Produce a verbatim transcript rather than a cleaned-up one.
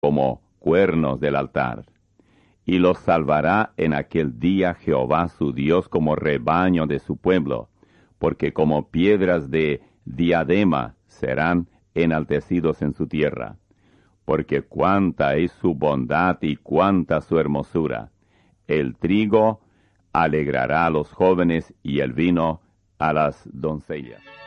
como cuernos del altar. Y los salvará en aquel día Jehová su Dios como rebaño de su pueblo, porque como piedras de diadema serán enaltecidos en su tierra. Porque cuánta es su bondad y cuánta su hermosura. El trigo alegrará a los jóvenes y el vino a las doncellas.